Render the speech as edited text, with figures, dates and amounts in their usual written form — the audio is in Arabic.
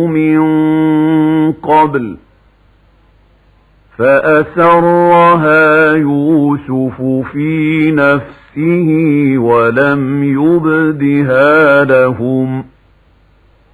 من قبل فأسرها يوسف في نفسه ولم يبدها لهم